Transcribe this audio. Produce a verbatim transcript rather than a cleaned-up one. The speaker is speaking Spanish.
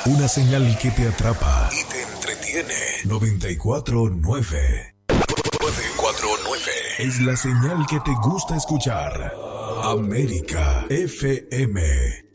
Una señal que te atrapa y te entretiene. noventa y cuatro nueve. noventa y cuatro nueve es la señal que te gusta escuchar. América F M.